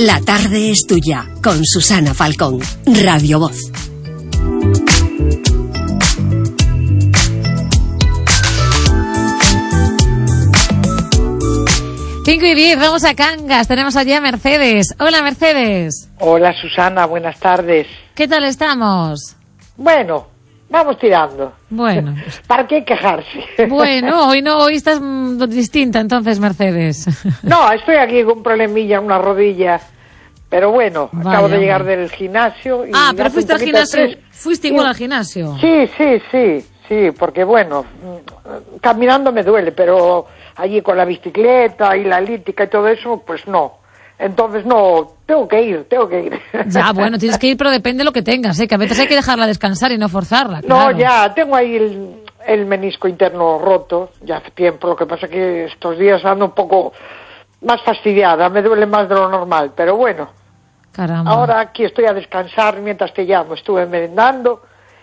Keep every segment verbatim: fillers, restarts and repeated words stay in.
La tarde es tuya, con Susana Falcón, Radio Voz. cinco y diez, vamos a Cangas, tenemos allí a Mercedes. Hola, Mercedes. Hola, Susana, buenas tardes. ¿Qué tal estamos? Bueno, vamos tirando. Bueno. ¿Para qué quejarse? Bueno, hoy no, hoy estás mm, distinta entonces, Mercedes. No, estoy aquí con un problemilla en una rodilla, pero bueno, Vaya, acabo de llegar hombre. del gimnasio. Y Ah, pero hace fuiste un al poquito de gimnasio, fresco. fuiste igual al gimnasio. Sí, sí, sí, sí, porque bueno, caminando me duele, pero allí con la bicicleta y la elíptica y todo eso, pues no. Entonces no, tengo que ir, tengo que ir. Ya, bueno, tienes que ir, pero depende de lo que tengas, ¿eh? Que a veces hay que dejarla descansar y no forzarla. Claro. No, ya, tengo ahí el, el menisco interno roto, ya hace tiempo, lo que pasa es que estos días ando un poco más fastidiada, me duele más de lo normal, pero bueno. Caramba. Ahora aquí estoy a descansar mientras te llamo, estuve merendando,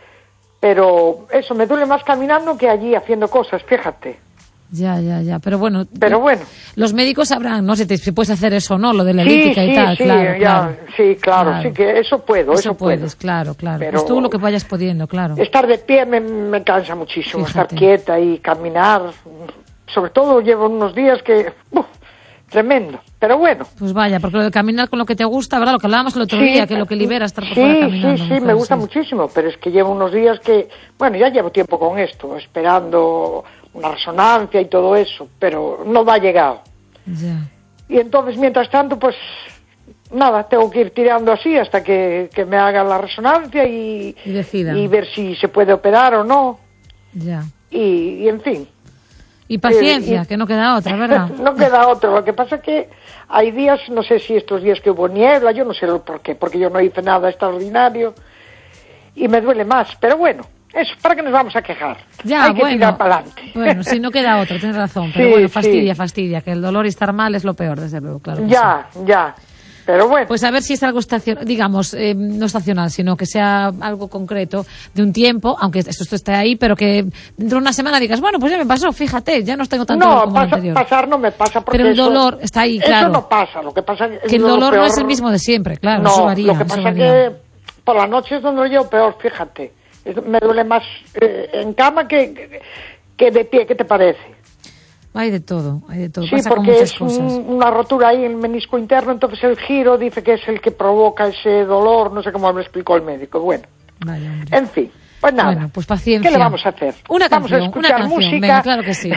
pero eso, me duele más caminando que allí haciendo cosas, fíjate. Ya, ya, ya, pero bueno. Pero bueno. Los médicos sabrán, no sé si puedes hacer eso o no, lo de la Sí, elíptica sí, y tal, sí, claro, ya, claro. sí, claro, Claro. sí que eso puedo, eso, Eso puedes, puedo. claro, claro. Pero Pues tú lo que vayas pudiendo, claro. Estar de pie me, me cansa muchísimo, Fíjate. estar quieta y caminar, sobre todo llevo unos días que, uf, tremendo, pero bueno. Pues vaya, porque lo de caminar con lo que te gusta, ¿verdad? Lo que hablábamos el otro Sí, día, que lo que libera estar por sí, fuera caminando. Sí, sí, mujer, me gusta sí. muchísimo, pero es que llevo unos días que, bueno, ya llevo tiempo con esto, esperando una resonancia y todo eso, pero no va a llegar. Ya. Y entonces, mientras tanto, pues, nada, tengo que ir tirando así hasta que, que me hagan la resonancia y, Y decidan. y ver si se puede operar o no, Ya. y, y en fin. Y paciencia, Eh, y- que no queda otra, ¿verdad? No queda otro. Lo que pasa es que hay días, no sé si estos días que hubo niebla, yo no sé lo por qué, porque yo no hice nada extraordinario y me duele más. Pero bueno, eso, ¿para qué nos vamos a quejar? Ya, hay que bueno. tirar para adelante. Bueno, si no queda otra, tienes razón. Pero Sí, bueno, fastidia, sí. fastidia, que el dolor y estar mal es lo peor, desde luego, claro. que Ya, ya. Pero bueno. sí. Pues a ver si es algo estacional, digamos, eh, no estacional, sino que sea algo concreto de un tiempo, aunque esto, esto esté ahí, pero que dentro de una semana digas, bueno, pues ya me pasó, fíjate, ya no tengo tanto dolor no, como el pasa- anterior. pasar no me pasa porque Pero el eso- dolor está ahí, claro. Eso no pasa, lo que pasa es Que el lo dolor no peor- es el mismo de siempre, claro, no, eso varía. lo que eso pasa es varía. que por la noche es donde lo llevo peor, fíjate. Es- me duele más eh, en cama que, que de pie, ¿qué te parece? Hay de todo, hay de todo. Sí, Pasa con porque muchas es cosas. un- una rotura ahí en el menisco interno, entonces el giro dice que es el que provoca ese dolor, no sé cómo me explicó el médico. Bueno, Vaya, hombre. en fin, pues nada. Bueno, pues paciencia. ¿Qué le vamos a hacer? Una vamos canción, a escuchar una canción. música Venga, claro que sí.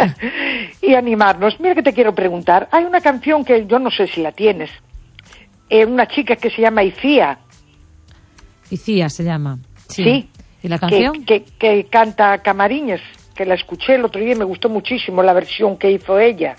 y animarnos. Mira que te quiero preguntar. Hay una canción que yo no sé si la tienes. Eh, una chica que se llama Icía. Icía se llama. Sí. Sí. ¿Y la Que, canción? que, que canta Camariñas, que la escuché el otro día y me gustó muchísimo la versión que hizo ella.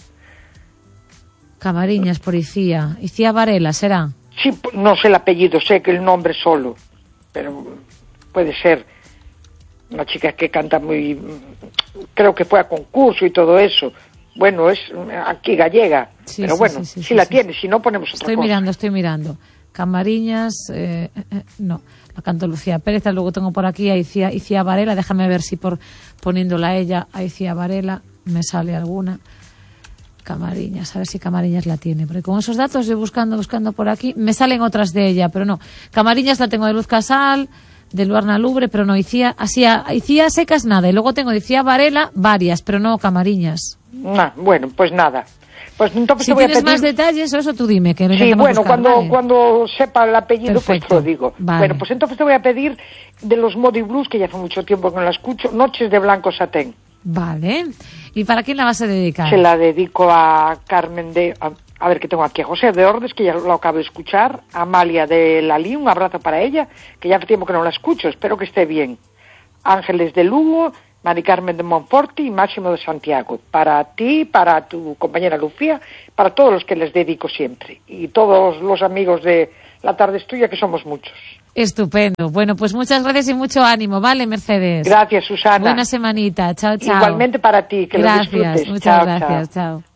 Camariñas por Icía. Icía Varela, ¿será? Sí, p- no sé el apellido, sé que el nombre solo, pero puede ser una chica que canta muy, creo que fue a concurso y todo eso. Bueno, es aquí gallega, Sí, pero sí, bueno, sí, sí, si sí, la sí. tienes, si no ponemos otra Estoy cosa. mirando, estoy mirando. Camariñas, eh, eh, eh, no, la cantó Lucía Pérez, luego tengo por aquí a Icía, Icía Varela, déjame ver si por poniéndola a ella, a Icía Varela, me sale alguna. Camariñas, a ver si Camariñas la tiene, porque con esos datos yo buscando, buscando por aquí, me salen otras de ella, pero no. Camariñas la tengo de Luz Casal, de Luarna Lubre, pero no, Icía, así, a- Icía Secas nada, y luego tengo de Icía Varela varias, pero no Camariñas. Ah, bueno, pues nada. Pues entonces Si te voy a tienes pedir... más detalles, eso tú dime, que lo Sí, intentamos bueno, buscar, cuando, ¿vale? cuando sepa el apellido, pues Perfecto. te lo digo. Vale. Bueno, pues entonces te voy a pedir de los Modi Blues, que ya hace mucho tiempo que no la escucho, Noches de Blanco Satén. Vale. ¿Y para quién la vas a dedicar? Se la dedico a Carmen de... A, a ver, que tengo aquí a José de Ordes, que ya lo acabo de escuchar, a Amalia de Lalí, un abrazo para ella, que ya hace tiempo que no la escucho, espero que esté bien. Ángeles de Lugo, Mari Carmen de Monforte y Máximo de Santiago. Para ti, para tu compañera Lucía, para todos los que les dedico siempre. Y todos los amigos de La Tarde es Tuya, que somos muchos. Estupendo. Bueno, pues muchas gracias y mucho ánimo, ¿vale, Mercedes? Gracias, Susana. Buena semanita. Chao, chao. Igualmente para ti, que Gracias, lo disfrutes. muchas Chao, gracias. chao. Chao.